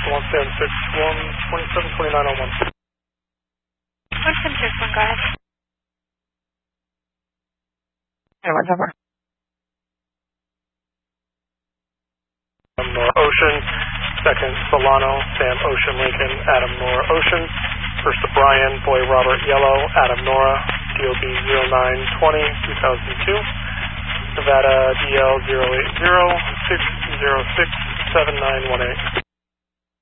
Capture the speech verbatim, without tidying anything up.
one seven six one, twenty-seven twenty-nine oh one. one seven six one, go ahead. And what number? Adam Nora Ocean, second Solano, Sam Ocean Lincoln, Adam Nora Ocean, first to Brian, Boy Robert Yellow, Adam Nora, D O B zero nine twenty, two thousand two, Nevada D L zero eight zero, six zero six, seven nine one eight.